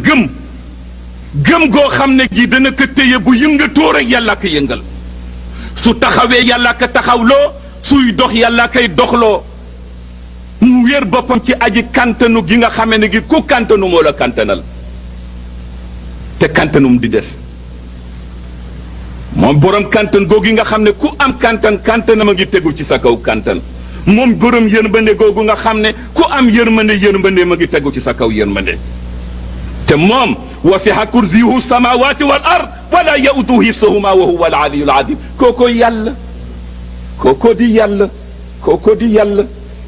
gëm goo xam ne gi dana ko téye bu yëngatoo rek yàlla ko yëngal su taxawee yàlla ko taxawloo suy dox yàlla koy doxloo mu wéer boppam ci aji kantanu gi nga xamee ne gi ku kantanu moo la kantanal te kantanum di des moom borom kantan googu nga xam ne ku am kantanam a ngi tegu ci sa kaw kantan moom borom yërmande googu nga xam ne ku am yërmande ma ngi tegu ci sa kaw yërmande te moom wasi'a kursiyuhu samawati wal ard wala yauduhu hifsuhuma wa huwa al aliyyul azim kooko yàlla kooko di yàlla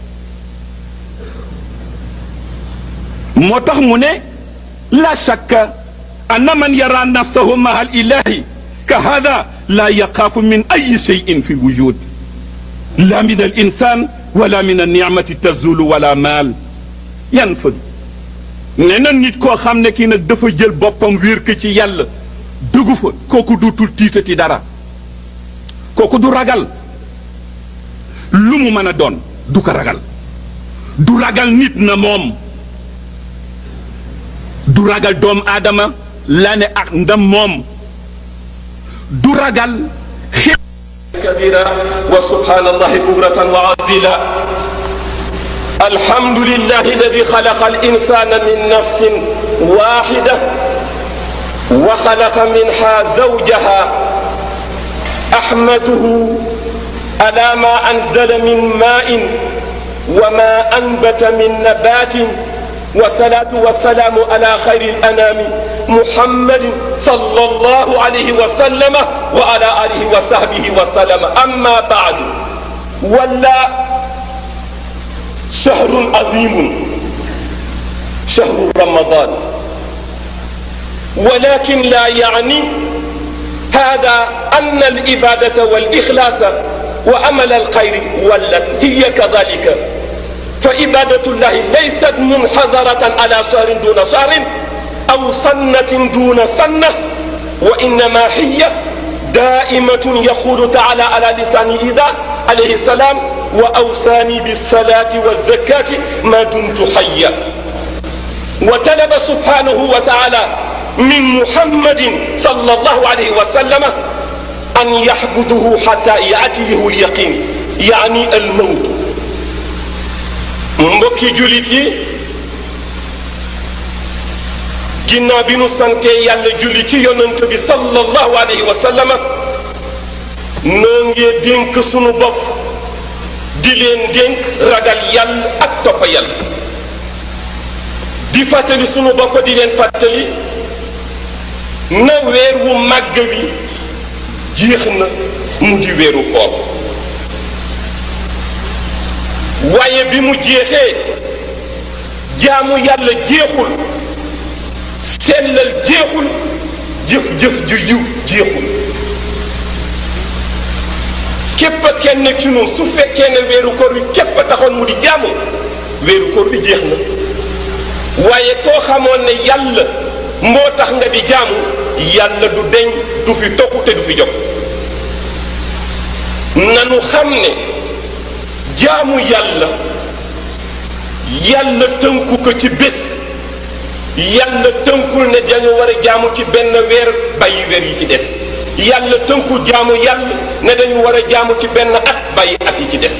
moo tax mu ne la shakka anna man yara nafsahu ma'a al ilahi ka hada la yaxaafu min ay cheyin fi lwujud la min al insan wala min al nicmati tazulu wala maal yanfadu nee na nit koo xam ne kii nag dafa jël boppam wéer ko ci yàlla dugg fa kooku duutul tiitati dara kooku du ragal lu mu mën a doon du ko ragal du ragal nit na moom du ragal doomu aadama la ne ak ndam moom du ragal كبيرا وسبحان الله بكرة وعزيلا الحمد لله الذي خلق الإنسان من نفس واحدة وخلق منها زوجها أحمده على ما أنزل من ماء وما أنبت من نبات والصلاة والسلام على خير الأنام محمد صلى الله عليه وسلم وعلى آله وصحبه وسلم أما بعد ولا شهر عظيم شهر رمضان ولكن لا يعني هذا أن العبادة والإخلاص وعمل الخير ولت هي كذلك فعبادة الله ليست منحصرة على شهر دون شهر أو سنة دون سنة وإنما هي دائمة يقول تعالى على لسان إذا عليه السلام وأوصاني بالصلاة والزكاة ما دمت حيا وطلب سبحانه وتعالى من محمد صلى الله عليه وسلم أن يحبده حتى يأتيه اليقين يعني الموت mbokki jullit yi ginnaaw bi nu sante yàlla julli ci yonent bi sallallahu alayhi wa sallama noo ngi dénk sunu bopp di leen dénk ragal yàlla ak topp yàlla di fàttali sunu bopp di leen fàttali na weer wu màgg bi jeex na mu di weeru koor waaye bi mu jeexee jaamu yàlla jeexul sellal jeexul jëf-jëf ju yiw jeexul képp kenn ci ñun su fekkee ne weeru koor bi képp taxoon mu di jaamu weeru koor bi jeex na waaye koo xamoon ne yàlla moo tax nga di jaamu yàlla du deñ du fi toxu te du fi jóg nanu xam ne jaamu yàlla yàlla tënku ko ci bés yàlla tënkul ne dañu war a jaamu ci benn weer bàyyi weer yi ci des yàlla tënku jaamu yàlla ne dañu war a jaamu ci benn at bàyyi at yi ci des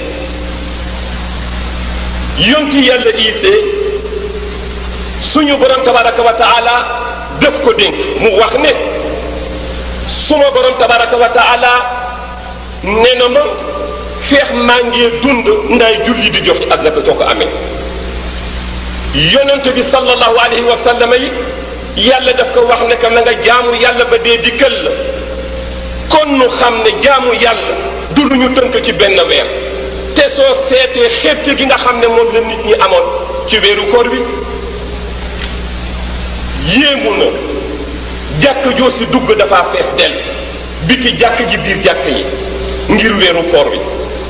yonti yàlla Iise suñu borom tabaraka wa taala def ko dénk mu wax ne suma borom tabaraka wa taala nee na ma feex maa ngi dund ndaay julli di joxe azaka soo ko amee yonent bi sallallahu alayhi wa sallam yi yàlla daf ko wax ne que na nga jaamu yàlla ba dee dikkal la kon nu xam ne jaamu yàlla du lu ñu tënk ci benn weer te soo seetee xerte gi nga xam ne moom la nit ñi amoon ci weeru koor bi yéemu na jàkk joo si dugg dafa fees del biti jàkk ji biir jàkk yi ngir weeru koor bi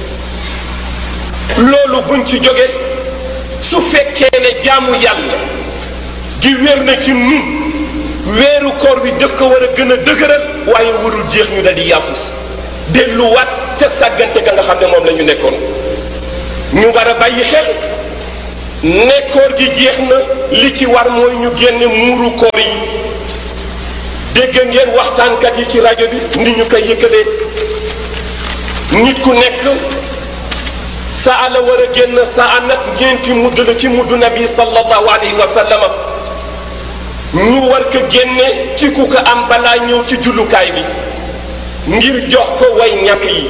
loolu buñ ci jóge su fekkee ne jaamu yàlla gi wér na ci nun weeru koor bi daf ko war a gën a dëgëral waaye warul jeex ñu dal di yaafus delluwaat ca sàggante ga nga xam ne moom la ñu nekkoon ñu war a bàyyi xel ne koor gi jeex na li ci war mooy ñu génne muuru koor yi. dégg ngeen waxtaankat yi ci rajo bi ni ñu koy yëkkalee nit ku nekk saa la war a génn saa nag ñeenti mudd la ci mudd nabi sallallahu alayhi wa sallama ñu war ko génne ci ku ko am balaa ñëw ci jullukaay bi ngir jox ko way ñàkk yi.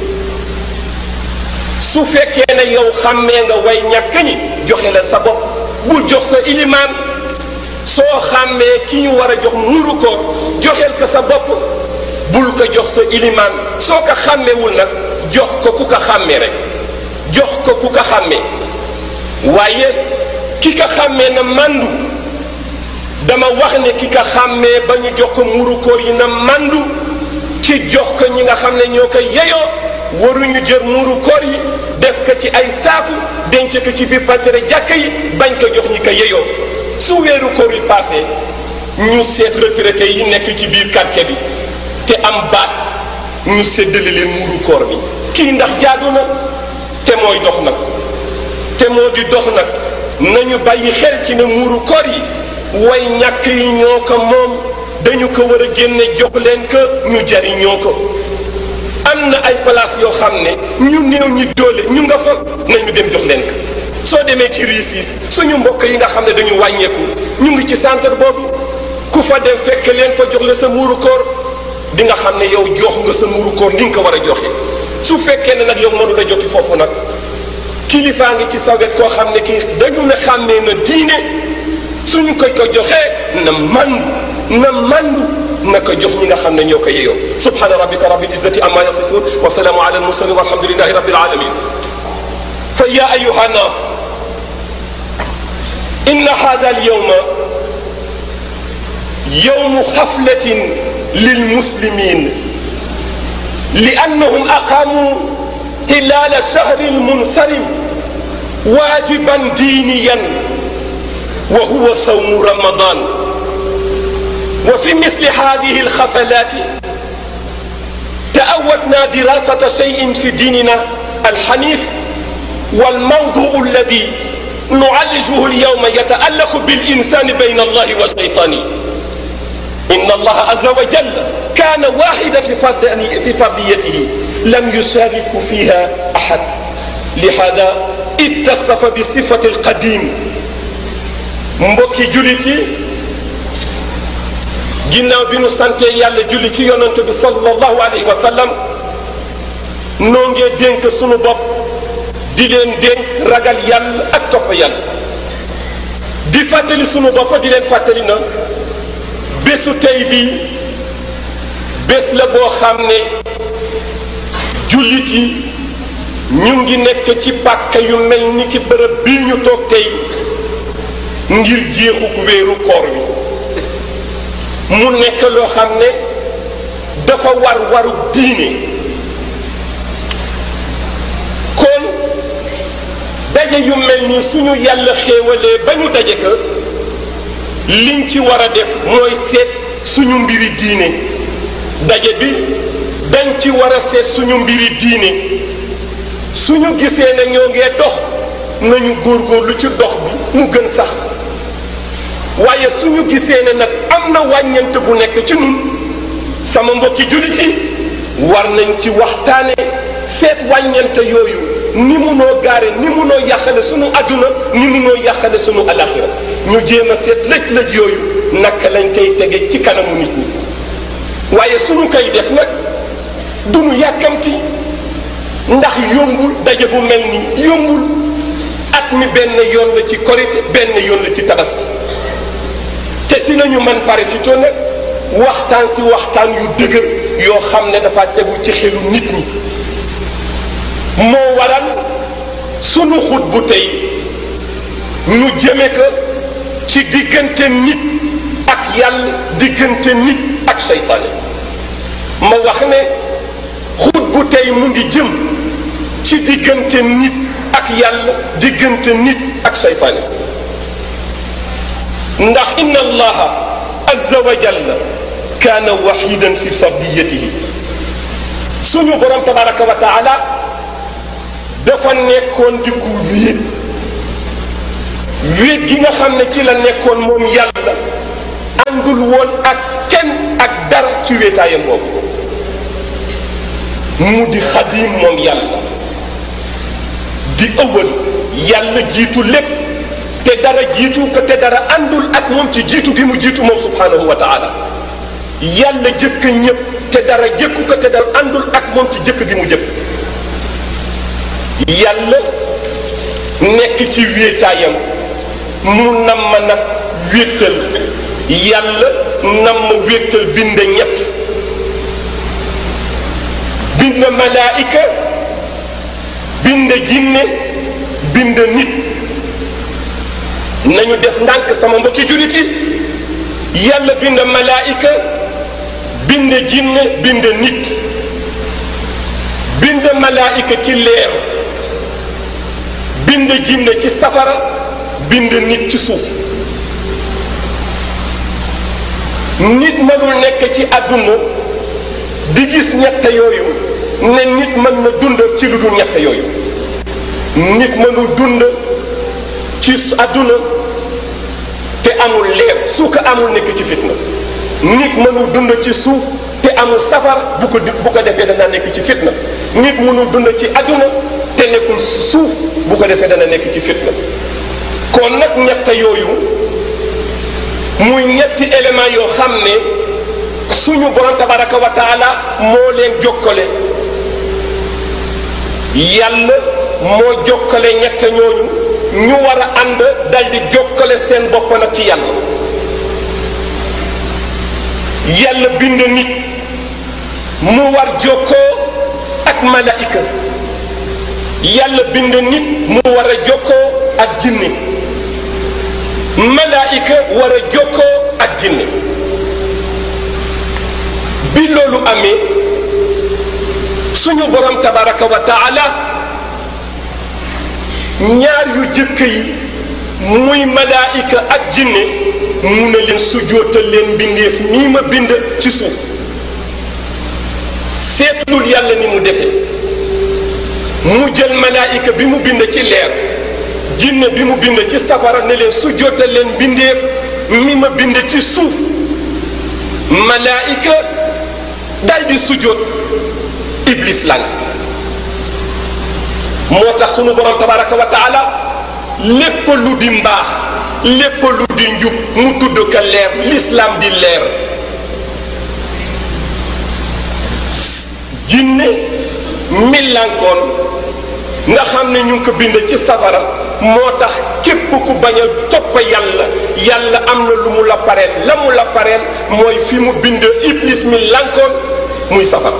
su fekkee ne yow xàmmee nga way ñàkk ñi joxe la sa bopp bul jox sa ilimaan. soo xàmmee ki ñu war a jox muuru koor joxeel ko sa bopp bul ko jox sa ilimaan. soo ko xàmmeewul nag jox ko ku ko xàmmee rek jox ko ku ko xàmmee waaye ki ko xàmmee na màndu. dama wax ne ki ko xàmmee ba ñu jox ko muuru koor yi na màndu ci jox ko ñi nga xam ne ñoo ko yeyoo. waruñu jël muuru koor yi def ko ci ay saaku denc ko ci biir pantere jàkka yi bañ ko jox ñi ko yeyoo. su weeru koor yi passé ñu seet retraité yi nekk ci biir quartier bi te am baat ñu séddale leen muuru koor bi. kii ndax jaadu na te mooy dox nag te moo di dox nag nañu bàyyi xel ci ne muuru koor yi way ñàkk yi ñoo ko moom dañu ko war a génne jox leen ko ñu jariñoo ko. am na ay place yoo xam ne ñu néew ñi doole ñu nga fa nañu dem jox leen ko. soo demee ci riisiis suñu mbokk yi nga xam ne dañu wàññeeku ñu ngi ci centre boobu ku fa dem fekk leen fa jox la sa muuru koor di nga xam ne yow jox nga sa muuru koor ni nga ko war a joxe. su fekkee ne nag yow mënu la joti foofu nag kilifaa ngi ci sa wet koo xam ne kii dañu ne xàmmee na diine suñu ko joxee na mandu na ko jox ñi nga xam ne ñoo ko yeyoo. subhana rabbika rabbil izzati amma yasifun wa salaamu ala al mursalin walhamdulillahi rabbil alamin. فيا أيها الناس إن هذا اليوم يوم خفلة للمسلمين لأنهم أقاموا هلال شهر المنصرم واجبا دينيا وهو صوم رمضان. وفي مثل هذه الخفلات تأودنا دراسة شيء في ديننا الحنيف. والموضوع الذي نعالجه اليوم يتألق بالإنسان بين الله وشيطانه. إن الله عز وجل كان واحدا في فرديته لم يشارك فيها أحد لهذا اتصف بصفة القديم. mbokki jullit yi ginnaaw bi nu sante yàlla julli ci yonent bi sallallahu alayhi wa sallam noo ngee dénk sunu bopp di leen dénk ragal yàlla ak topp yàlla di fàttali sunu bopp di leen fàttali na bésu tey bii bés la boo xam ne jullit yi ñu ngi nekk ci pàkk yu mel ni ki bërëb bii ñu toog tey ngir jeexuk weeru koor wi mu nekk loo xam ne dafa waru diine. kon daje yu mel ni suñu yàlla xéewalee ba ñu daje ko liñ ci war a def mooy seet suñu mbiri diine. daje bi dañ ci war a seet suñu mbiri diine suñu gisee ne ñoo ngee dox nañu góorgóorlu ci dox bi mu gën sax waaye suñu gisee ne nag am na wàññante bu nekk ci nun sama mbokki jullit yi war nañ ci waxtaane seet wàññante yooyu ni munoo gaare ni munoo yàqale sunu adduna ni munoo yàqale sunu alaxira ñu jéem a seet lëj-lëj yooyu naka lañ koy tege ci kanamu nit ñi waaye suñu koy def nag duñu yàkkamti ndax yombul daje bu mel ni yombul at mi benn yoon la ci korite benn yoon la ci tabaski te si nañu man parasito nag waxtaan si waxtaan yu dëgër yoo xam ne dafa tegu ci xelu nit ñi moo waral sunu xut bu tey ñu jëme ko ci diggante nit ak yàlla diggante nit ak seytaane ma wax ne xut bu tey mu ngi jëm ci diggante nit ak yàlla diggante nit ak seytaane ndax inna allaha azza wa jalla kaana waxidan fi fardiyatihi suñu borom tabaraka wa taala dafa nekkoon di ku wéet wéet gi nga xam ne ci la nekkoon moom yàlla àndul woon ak kenn ak dara ci wéetaayam boobu mu di xadim moom yàlla di ëwal yàlla jiitu lépp te dara jiitu ko te dara àndul ak moom ci jiitu gi mu jiitu moom subhanahu wa taala yàlla jëkk ñëpp te dara jëkku ko te dara àndul ak moom ci jëkk gi mu jëkk yàlla nekk ci wéetaayam mu namm nag wéttal yàlla namm wéttal bind ñett bind malaayika bind jinne bind nit nañu def ndànk sama mbokki jullit yi yàlla bind malaayika bind jinne bind nit bind malaayika ci leer bind jinne ci safara bind nit ci suuf nit mënul nekk ci àdduna di gis ñett yooyu ne nit mën na dund ci lu dul ñett yooyu nit mënul dund ci àdduna te amul leer su ko amul nekk ci fitna nit mënul dund ci suuf te amul safar bu ko defee dana nekk ci fitna nit mënul dund ci àdduna te nekkul suuf bu ko defee dana nekk ci fitna kon nag ñett yooyu muy ñetti élément yoo xam ne suñu borom tabaraka wa taala moo leen jokkale yàlla moo jokkale ñett ñooñu ñu war a ànd dal di jokkale seen bopp nag ci yàlla yàlla bind nit mu war jokkoo ak malaika yàlla bind nit mu war a jokkoo ak jinne malaika war a jokkoo ak jinne bi loolu amee suñu borom tabaraka wa taala ñaar yu jëkk yi muy malaika ak jinne mu ne leen sujjóotal leen mbindeef nii ma bind ci suuf seetlul yàlla ni mu defee mu jël malaika bi mu bind ci leer jinne bi mu bind ci safara ne leen sujjóotal leen mbindeef mi ma bind ci suuf malaika dal di sujjóot iblis lànk moo tax sunu borom tabaraka wa taala lépp lu di mbaax lépp lu di njub mu tudd ka leer l'islam di leer jinne mi lànkoon nga xam ne ñu ngi ko bind ci safara moo tax képp ku bañ a topp yàlla yàlla am na lu mu la pareel la mu la pareel mooy fi mu bind iblis mi lànkoon muy safara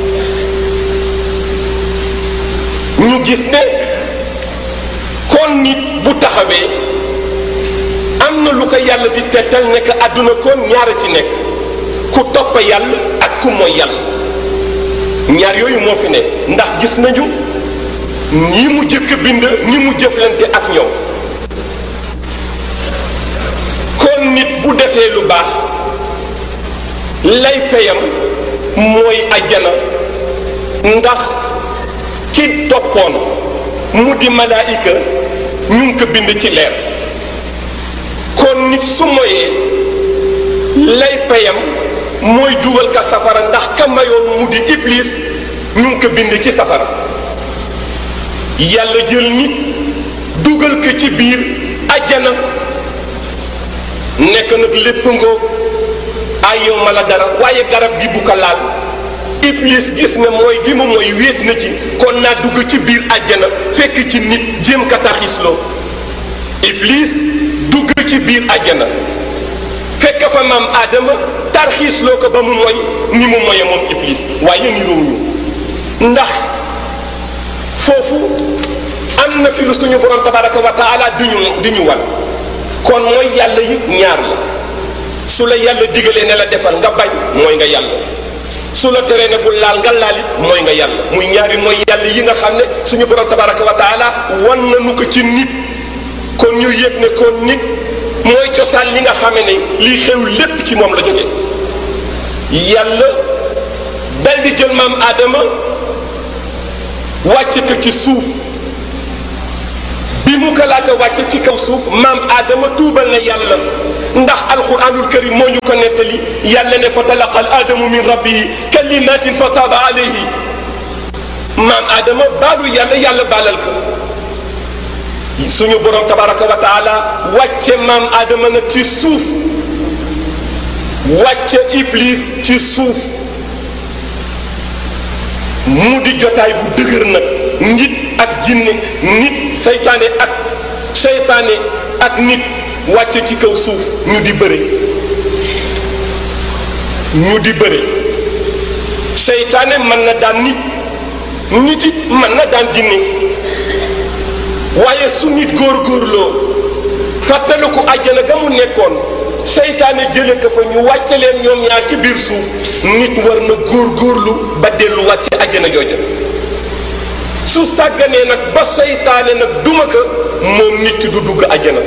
ñu gis ne kon nit bu taxawee am na lu ko yàlla di tettal nekk àdduna kon ñaara ci nekk ku topp yàlla ak ku mooy yàlla ñaar yooyu moo fi ne ndax gis nañu ñi mu jëkk bind ñi mu jëflante ak ñoom kon nit bu defee lu baax lay peyam mooy ajjana ndax ki toppoon mu di malaayika ñu ngi ko bind ci leer kon nit su moyee lay peyam mooy dugal ka safara ndax ka mayoon mu di iblis ñu ngi ko bind ci safara yàlla jël nit dugal ko ci biir ajjana nekk nag lépp ngoo ay yow ma la dara waaye garab gi bu ko laal iblis gis ne mooy gi mu mooy wéet na ci kon naa dugg ci biir ajjana fekk ci nit jéem ka taxisloo iblis dugg ci biir ajjana fekk fa maam aadama tarxiisloo ko ba mu moy ni mu moye moom iblis waaye niroowuñu ndax foofu am na fi lu suñu borom tabaraka wa taala di ñu wan kon mooy yàlla yi ñaar la su la yàlla digalee ne la defal nga bañ mooy nga yàlla su la teree ne bu laal nga laalit mooy nga yàlla muy ñaari mooy yàlla yi nga xam ne suñu borom tabaraka wa taala wan nañu ko ci nit kon ñu yëg ne kon nit mooy cosaan li nga xame ne lii xew lépp ci moom la jóge yàlla dal di jël maam aadama wàcce ko ci suuf bi mu ko laata wàcce ci kaw suuf maam aadama tuubal na yàlla ndax alquranul karim moo ñu ko nettali yàlla ne fa talaqal aadamu min rabbihi kalimatin fa taaba alayhi maam aadama baalu yàlla yàlla baalal ko suñu borom tabaraka wa taala wàcce maam aadama nag ci suuf wàcce iblis ci suuf mu di jotaay bu dëgër nag nit ak jinne nit seytaane ak nit wàcce ci kaw suuf ñu di bëre seytaane mën na daan nit it mën na daan jinne waaye su nit góorgóorloo fàttaliku àjjana ga mu nekkoon seytaane jële ko fa ñu wàcce leen ñoom ñaar ci biir suuf nit war na góorgóorlu ba delluwaat ci àjjana jooja su sàgganee nag ba seytaane nag duma ko moom nit ki du dugg àjjana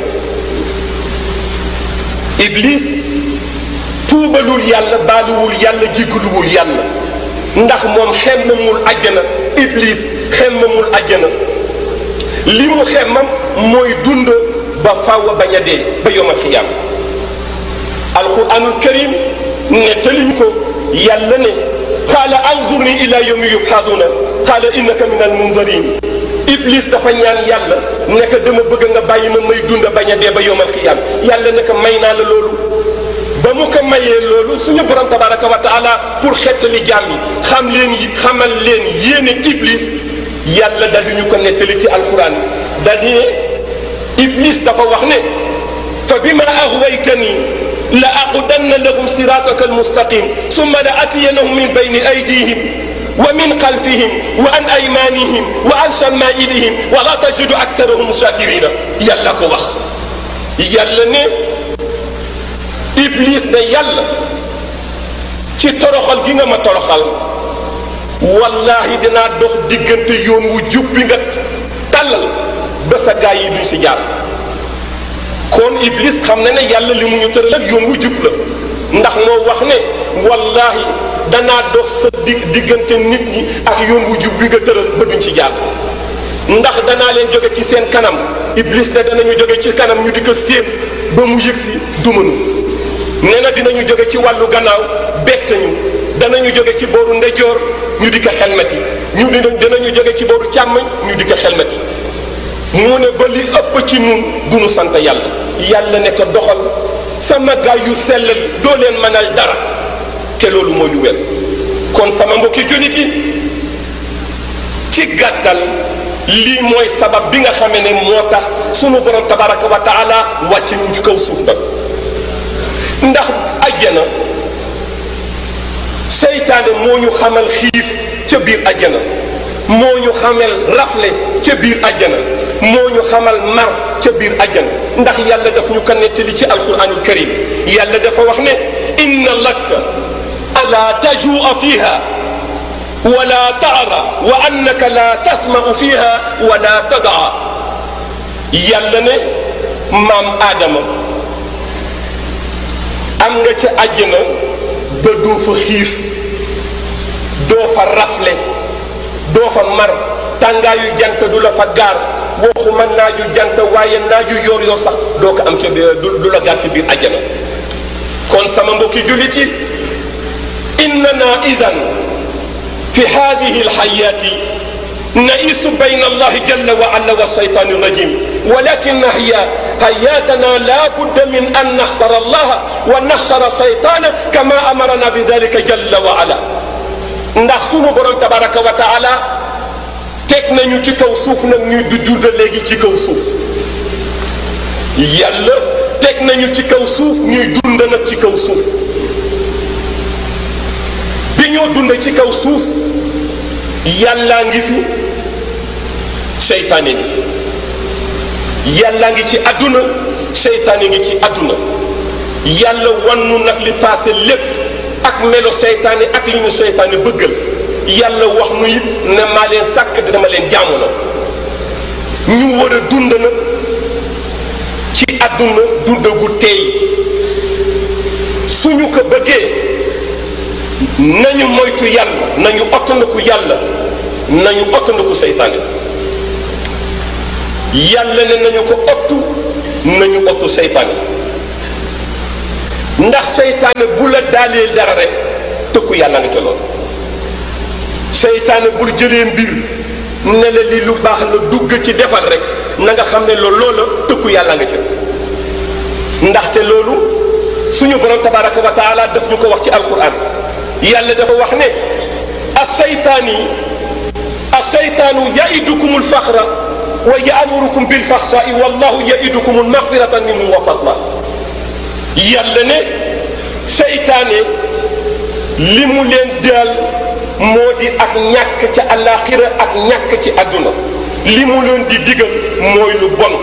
iblis tuubalul yàlla baaluwul yàlla jiggaluwul yàlla ndax moom xemmamul àjjana iblis xemmamul àjjana li mu xemmam mooy dund ba faaw bañ a dee ba yomal xiyaam alquranul karim nettaliñ ko yàlla ne qaala anzurni ila yawmi yub'athuna qaala innaka min almundarin iblis dafa ñaan yàlla ne ko dama bëgg nga bàyyi ma may dund bañ a dee ba yomal xiyaam yàlla ne ko may naa la loolu ba mu ko mayee loolu suñu borom tabaraka wa taala pour xettali jaam yi xamal leen yéene iblis yàlla dal di ñu ko nettali ci alquran dal di ne iblis dafa wax ne fa bima aghwaytani la aqudanna lahum sirataka almustaqim summa la atiyanahum min bayni aydihim wa min xalfihim wa an aymanihim wa an shamailihim wa la tajidu aktharahum shakirina yàlla ko wax yàlla ne iblis ne yàlla ci toroxal gi nga ma toroxal wallahi dinaa dox diggante yoon wu jub bi nga tàllal ba sa gaay yi duñ si jaar kon iblis xam na ne yàlla li mu ñu tëral ak yoon wu jub la ndax moo wax ne wallahi danaa dox sa diggante nit ñi ak yoon wu jub bi nga tëral ba duñ ci jaar ndax danaa leen jóge ci seen kanam iblis ne danañu jóge ci kanam ñu di ko séen ba mu yëg si dumanu nee na dinañu jóge ci wàllu gannaaw bett ñu danañu jóge ci booru ndeyjoor ñu di ko xelmati dinañu jóge ci booru càmmoñ ñu di ko xelmati mu ne ba li ëpp ci ñun duñu sant yàlla ne ko doxal sama gaay yu sellal doo leen mënal dara te loolu mooy lu wér kon sama mbokki jullit yi ci gàttal lii mooy sabab bi nga xamee ne moo tax sunu borom tabaraka wa taala wàcc ñu ci kaw suuf nag ndax ajjana seytaane moo ñu xamal xiif ca biir ajjana moo ñu xamal rafle ca biir ajjana moo ñu xamal mar ca biir ajjana ndax yàlla daf ñu ko nettali ci alquranul karim yàlla dafa wax ne inna laka ala tajua fiha wala taara wa annaka la tasmau fiha wala tadaa yàlla ne maam aadama am nga ca àjjana ba doo fa xiif doo fa rafle doo fa mar tàngaayu jant du la fa gaar waxuma naaju jant waaye naaju yor sax doo ko am ca du la gaar ci biir àjjana kon sama mbokki jullit yi innana idan fi hadihi alxayaati نعيش بين الله جل وعلا والشيطان الرجيم ولكن حياتنا لا بد من أن نخسر الله ونخسر الشيطان كما أمرنا بذلك جل وعلا ndax sunu borom tabaraka wa taala teg nañu ci kaw suuf nag ñuy dund léegi ci kaw suuf yàlla teg nañu ci kaw suuf ñuy dund nag ci kaw suuf bi ñoo dund ci kaw suuf yàllaa ngi fi seytaane ngi fi yàllaa ngi ci àdduna seytaane ngi ci àdduna yàlla wannu nag li passé lépp ak melo seytaane ak li ñu seytaane bëggal yàlla wax nu it ne maa leen sàkk dama leen jaamu la ñu war a dund nag ci àdduna dund gu teey suñu ko bëggee nañu moytu yàlla nañu ottandiku yàlla nañu ottandiku seytaane yàlla ne nañu ko ottu nañu ottu seytaane ndax seytaane bu la daaleel dara rek tëkku yàlla nga ca lool seytaane bul jëlee mbir ne la li lu baax la dugg ci defal rek na nga xam ne loola tëkku yàlla nga ca ndaxte loolu suñu borom tabaraka wa taala daf ñu ko wax ci alquran yàlla dafa wax ne الشيطان يئدكم الفخر ويأمركم بالفحشاء والله يئدكم المغفرة منه وفضلا yàlla ne seytaane li mu leen dal moo di ak ñàkk ca àllaaxira ak ñàkk ci àdduna li mu leen di digal mooy lu bon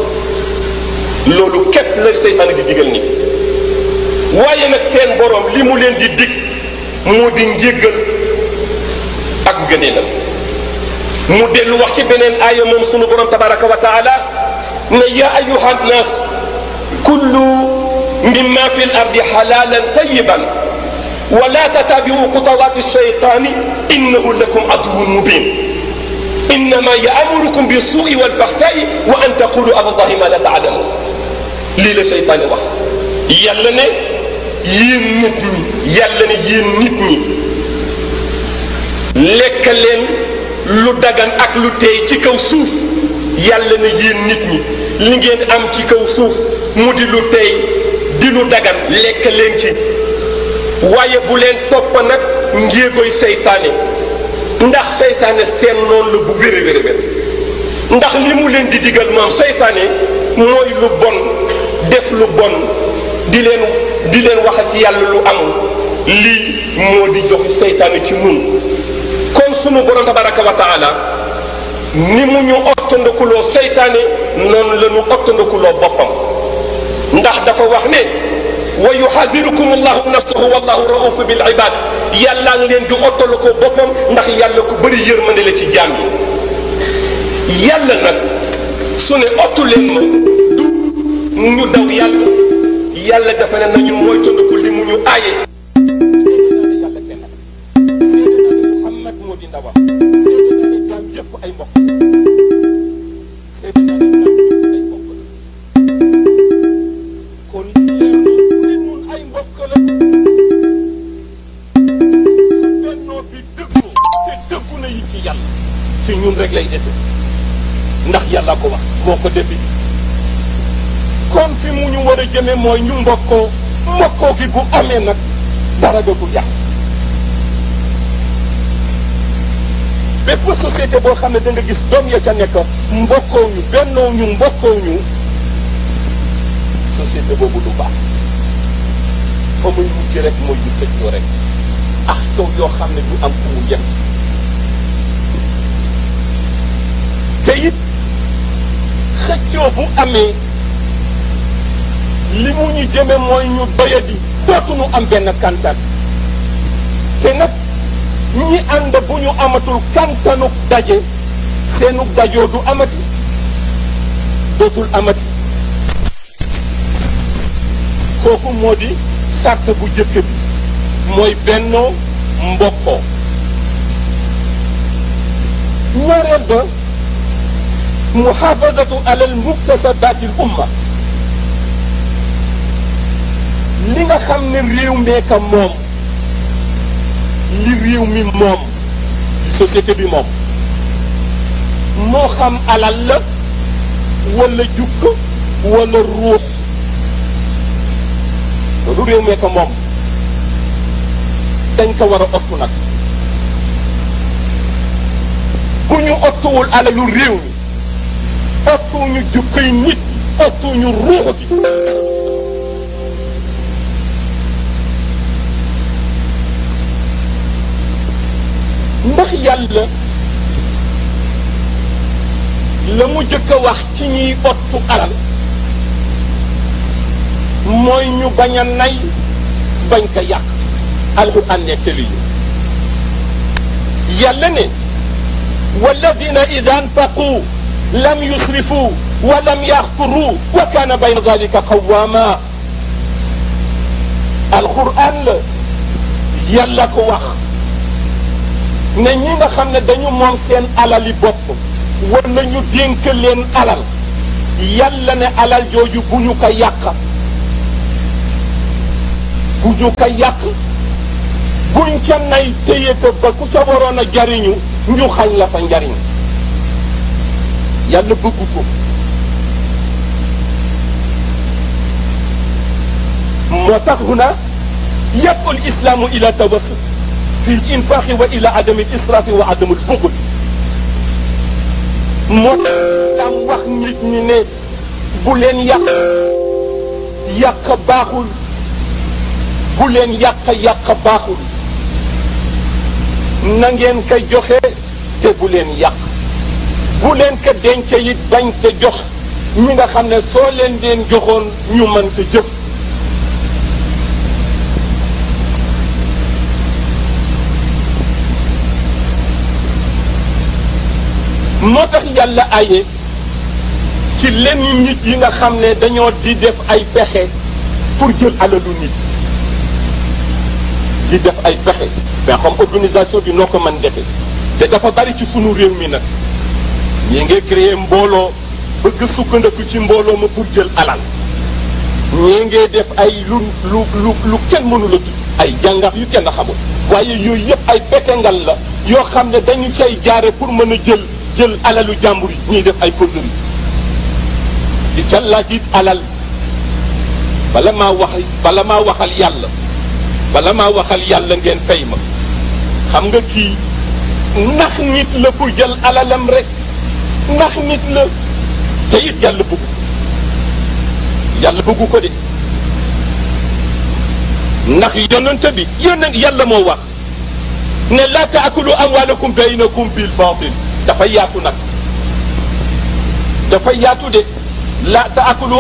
loolu képp la seytaane di digal ni waaye nag seen borom li mu leen di dig moo di njéggal ak gëneelam mu dellu wax ci beneen aaya moom sunu borom tabaraka wa taala ne yaa ayuha nnaas kullu mimma fi l ardi xalaalan tayiban wala tatabiu xutuwaati shaytaani innahu lakum aduwun mubin innama yaamurukum bi suui walfaxsaai wa an taqulu ala allahi ma la taalamun lii la seytaane wax yàlla ne yéen nit ñi yàlla ne yéen nit ñi lekk leen lu dagan ak lu teey ci kaw suuf yàlla ne yéen nit ñi li ngeen am ci kaw suuf mu di lu teey di lu dagan lekk leen ci waaye bu leen topp nag njéegoy seytaane ndax seytaane seen noonu la bu wér wér wér ndax li mu leen di digal moom seytaane mooy lu bon def lu bon di leen waxat ci yàlla lu amul lii moo di jox seytaane ci nun kon sunu borom tabaraka wa taala ni mu ñu ottandakuloo seytaane noonu la ñu ottandakuloo boppam ndax dafa wax ne wa yuxasirukum allahu nafsahu wallahu raufu bil ibad yàlla ngi leen di ottalu ko boppam ndax yàlla ku bëri yërmande la ci jaam yi yàlla nag su ne ottu leen ma du ñu daw yàlla dafa ne nañu mooy tondaku li mu ñu aaye yàlla kenn seede naa ne Muhammad moo di ndawam seede naa ne jaam yëpp ay mbokk seede naa ne jaam yëpp ay mbokk la kon leer na ne ñun ay mbokk la su bennoo bi dëggu te dëggu na it ci yàlla ci ñun rek lay dete ndax yàlla ko wax moo ko defi kon fi mu ñu war a jëme mooy ñu mbokkoo gi bu amee nag dara dootul yàq bépp société boo xam ne da nga gis doom ya ca nekk mbokkoo ñu bennoo ñu mbokkoo ñu société boobu du baax fa muy mujj rek mooy ñu xëccoo rek ak coow yoo xam ne du am fu mu yem te it xëccoo bu amee li mu ñu jëme mooy ñu doyadi dootuñu am benn kantan te nag ñi ànd bu ñu amatul kantanuk daje seenuk dajoo du amati dootul amati kooku moo di sart bu jëkk bi mooy bennoo mbokkoo ñaareel ba muhafadatu alal muktasabatil umma li nga xam ne réew meeka moom li réew mi moom société bi moom moo xam alal la wala jukk wala ruux loolu réew meeka moom dañ ko war a ottu nag bu ñu ottuwul alalu réew mi ottuñu jukkoy nit ottuñu ruux gi ndax yàlla la mu jëkk a wax ci ñiy ottu alal mooy ñu bañ a nay bañ ko yàq alxuraan nettali yi yàlla ne walladina ida anfaqu lam yusrifu wa lam yaxturu wa kaana bayna dalika qawama alxuraan la yàlla ko wax ne ñi nga xam ne dañu moom seen alali bopp wala ñu dénk leen alal yàlla ne alal jooju bu ñu ko yàq bu ñu ko yàq buñ ca nay téye ko ba ku ca waroon a jariñu ñu xañ la sa njariñ yàlla bëggu ko moo tax huna yad'u al-islaamu ila tawassut fi al-infaaqi wa ila adami al-israafi wa adami al-buxl moo tax islaam wax nit ñi ne bu leen yàq baaxul bu leen yàq baaxul na ngeen ko joxe te bu leen yàq bu leen ko denc it bañ te jox ñi nga xam ne soo leen joxoon ñu mën ca jëf moo tax yàlla aye ci lenn nit yi nga xam ne dañoo di def ay pexe pour jël alalu nit di def ay pexe mais xam organisation bi noo ko mën defe te dafa bari ci sunu réew mi nag ñi ngi créer mbooloo bëgg sukkandiku ci mbooloo ma pour jël alal ñi ngi def ay lu kenn mënu la tudd ay jàngax yu kenn xamul waaye yooyu yëpp ay petengal la yoo xam ne dañu cay jaare pour mën a jël alalu jàmbur yi ñuy def ay causerie di ca laaj it alal bala maa waxal yàlla bala maa waxal yàlla ngeen fay ma xam nga kii ndax nit la pour jël alalam rek ndax nit la te it yàlla bëggu ko de ndax yonent bi yàlla moo wax ne laa taakulu amwaalakum baynakum bil baatil dafa yaatu nag dafa yaatu de laa taakulu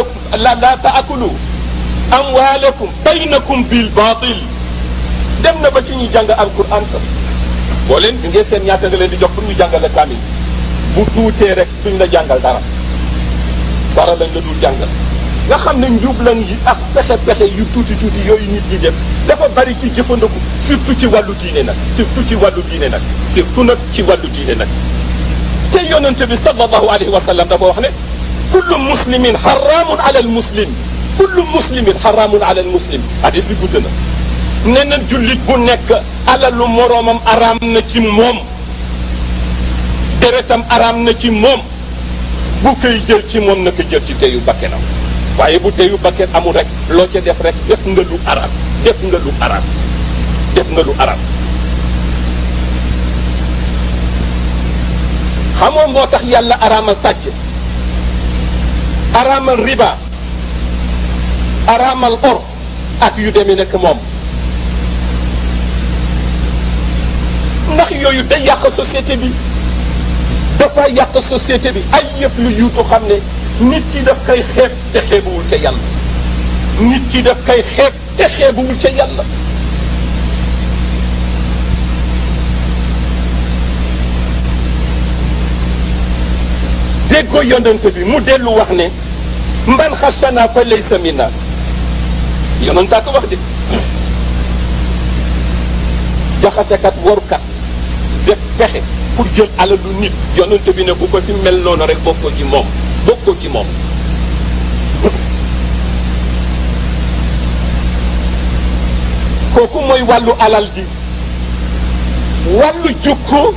amwaalakum baynakum bil baatil dem na ba ci ñuy jàng alquran sax boo leen ñu ngeen seen ñaata nga leen di jox pour ñu jàngale kaamil bu tuutee rek duñ la jàngal dara lañ la dul jàngal nga xam ne njublan yi ak pexe yu tuuti yooyu nit ñi def dafa bari ci jëfandiku surtout ci wàllu diine nag surtout nag ci wàllu diine nag te yonente bi sallallahu alayhi wa sallam dafa wax ne kullu muslimin xaraamun ala al muslim kullu muslimin xaraamun ala al muslim hadis bi gudd na nee na jullit bu nekk alalu moroomam araam na ci moom deretam araam na ci moom bu koy jël ci moom na ko jël ci teyu bakkenam waaye bu teyu bakken amul rek loo ca def rek def nga lu araam xamoo moo tax yàlla araamal sàcc araamal riba araamal or ak yu demee nekk moom ndax yooyu day yàq société bi dafa yàq société bi ay yëf lu yuutu xam ne nit ki daf koy xeeb te xeebuwul ca yàlla nit ki daf koy xeeb te xeebuwul ca yàlla déggoo yonent bi mu dellu wax ne mban xasana fa laysa minna yonentaa ko wax de jaxasekat warukat def pexe pour jël alalu nit yonent bi ne bu ko si mel noonu rek bokkoo ci moom kooku mooy wàllu alal ji wàllu jukko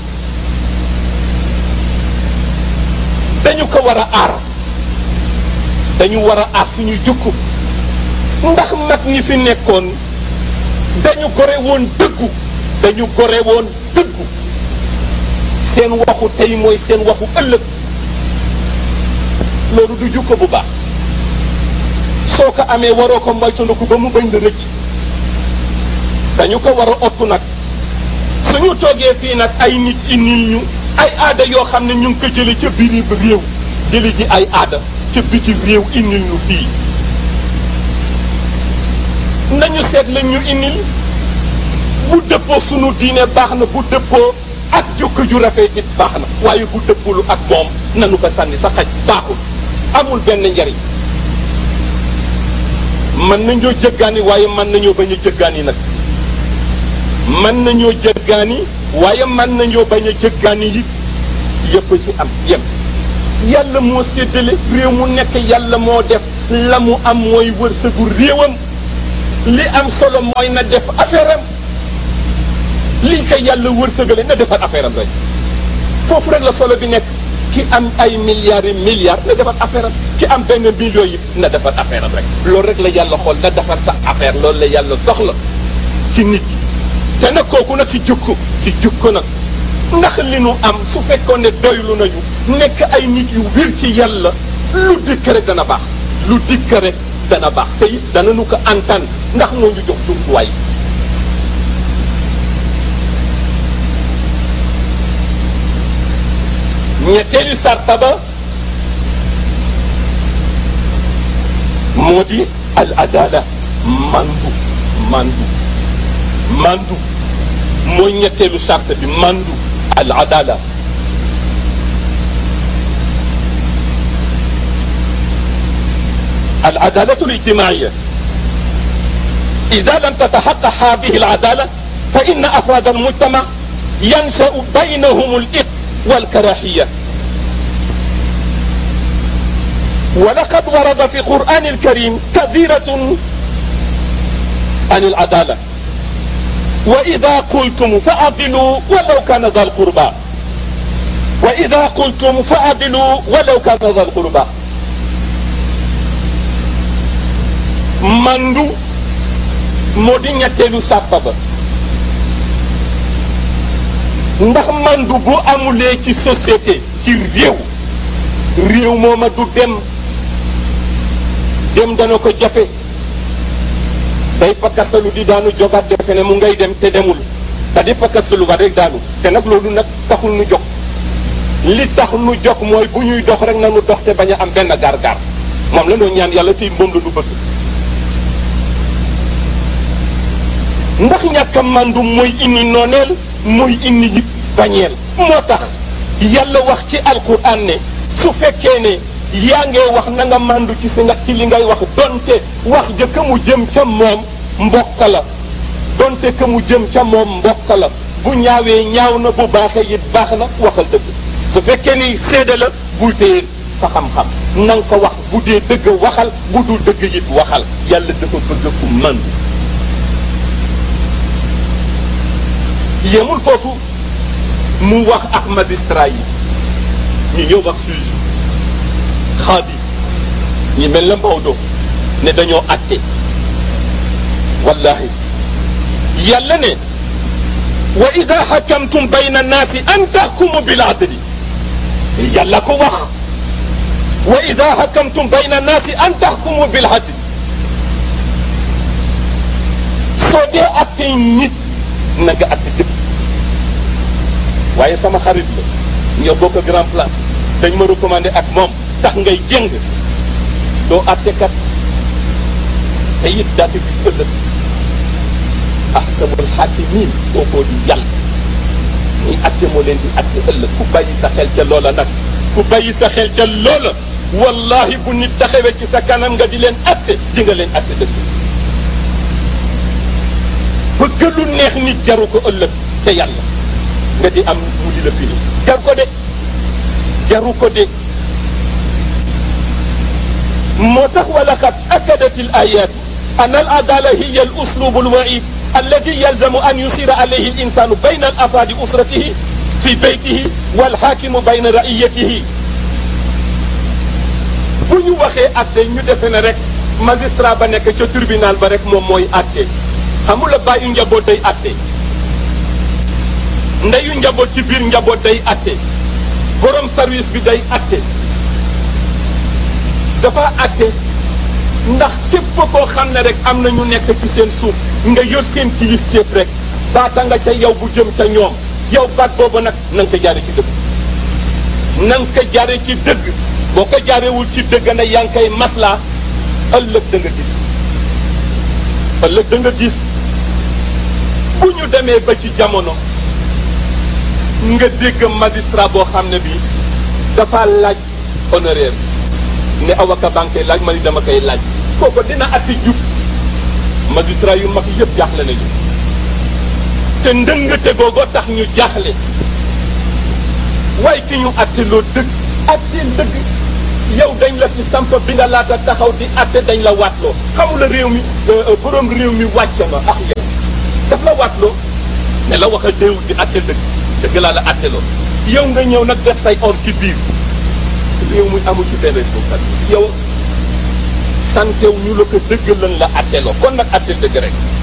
dañu ko war a aar dañu war a aar suñuy jukko ndax mag ñi fi nekkoon dañu gore woon dëggu seen waxu tey mooy seen waxu ëllëg loolu du jukko bu baax soo ko amee waroo ko moytandiku ba mu bañ la rëcc dañu ko war a ottu nag suñu toogee fii nag ay nit indil ñu ay aada yoo xam ne ñu ngi ko jële ca biir réew jële ji ay aada ca biti réew indil ñu fii nañu seet lañ ñu indil bu dëppoo sunu diine baax na bu dëppoo ak jukko ju rafet it baax na waaye bu dëppulu ak moom nanu ko sànni sa xaj baaxul amul benn njariñ mën nañoo jëggaani waaye mën nañoo bañ a jëggaani nag mën nañoo jëggaani waaye mën nañoo bañ a jëggaani it yëpp ci am yem yàlla moo séddale réew mu nekk yàlla moo def la mu am mooy wërsëgu réewam li am solo mooy na def affaire am lii ko yàlla wërsëgale na defar affaire am rek foofu rek la solo bi nekk ki am ay milliards et milliards na defar affaire am ki am benn million yi na defar affaire am rek loolu rek la yàlla xool na defar sa affaire loolu la yàlla soxla ci nit ki te nag kooku nag ci jukko nag ndax li nu am su fekkoon ne doylu nañu nekk ay nit yu wir ci yàlla lu dikk rek dana baax lu dikk rek dana baax te it dana nu ko antan ndax moo ñu jox jumtuwaay ñetteelu sarta ba moo di al adala mandu mooy ñetteelu sarta bi mandu al adala العدالة الاجتماعية إذا لم تتحقق هذه العدالة فإن أفراد المجتمع ينشأ بينهم الإثم والكراهية ولقد ورد في القرآن الكريم كثيرة عن العدالة وإذا قلتم فعدلوا ولو كان ذا القربى وإذا قلتم فعدلوا ولو كان ذا القربى mandu moo di ñetteelu sàppa ba ndax mandu bu amulee ci société ci réew mooma du dem dana ko jafe day pakkastalu di daanu jogaat defe ne mu ngay dem te demul te di pakkastalu ba rek daanu te nag loolu nag taxul nu jog li tax nu jog mooy bu ñuy dox rek na nu dox te bañ a am benn gaar-gaar moom la noo ñaan yàlla tey moom la nu bëgg ndax ñàkk a mandu mooy indi nooneel mooy indi ñi bañeel moo tax yàlla wax ci alquran ne su fekkee ne yaa ngee wax na nga mandu ci ci li ngay wax donte wax ja ka mu jëm ca moom mbokk la donte ka mu jëm ca moom mbokk la bu ñaawee ñaaw na bu baaxee it baax na waxal dëgg su fekkee ni seede la bul téye sa xam-xam na nga ko wax bu dee dëgg waxal bu dul dëgg it waxal yàlla dafa bëgg ku mandu yemul foofu mu wax ak magistrat yi ñu ñëw wax juge xaadi ñi mel na Maodo ne dañoo atte wallahi yàlla ne wa ida xakamtum bayna annaasi an taxkumu bil adli yàlla ko wax wa ida xakamtum bayna annaasi an taxkumu bil adli soo dee atte nit na nga atte dëgg waaye sama xarit la ñoo bokk grand place dañ ma recommandé ak moom tax ngay jëng doo attekat te it daa ko gis ëllëg ahkamul xaakimiin kookoo di yàlla ñuy atte moo leen di atte ëllëg ku bàyyi sa xel ca loola nag ku bàyyi sa xel ca loola wallahi bu nit taxawee ci sa kanam nga di leen atte di nga leen atte dëgg bëgg lu neex nit jaru ko ëllëg ca yàlla nga di am mu di la fini jaru ko de moo tax wala xat akadat al ayat an al adala hiya al uslub al wa'id alladi yalzamu an yusira alayhi al insanu bayna al afradi usratihi fi baytihi wal hakimu bayna ra'iyatihi bu ñu waxee atte ñu defe ne rek magistrat ba nekk ca tribunal ba rek moom mooy atte xamula bàyyi njaboot day atte ndeyu njaboot ci biir njaboot day atte borom service bi day atte dafa atte ndax képp koo xam ne rek am na ñu nekk ci seen suuf nga yor seen kilifteef rek baata nga ca yow bu jëm ca ñoom yow baat boobu nag na nga ko jaare ci dëgg na nga ko jaare ci dëgg boo ko jaarewul ci dëgg na yaa ngi koy maslaa ëllëg da nga gis bu ñu demee ba ci jamono nga dégg magistrat boo xam ne bii dafa laaj honoraire ne avocat banque laaj ma ni dama koy laaj kooku dina atti jub magistrat yu mag yëpp jaaxle nañu te ndëngate googoo tax ñu jaaxle waaye ki ñu atteloo dëgg atteel dëgg yow dañ la fi samp bi nga laata taxaw di atte dañ la waatloo xamula réew mi borom réew mi wàcc ma ak yow daf la waatloo ne la wax a déewul di atteel dëgg dëgg laa la atteloo yow nga ñëw nag def say or ci biir réew mi amu ci benn responsabilité yow santew ñu la ko dëgg lan la atteloo kon nag atteel dëgg rek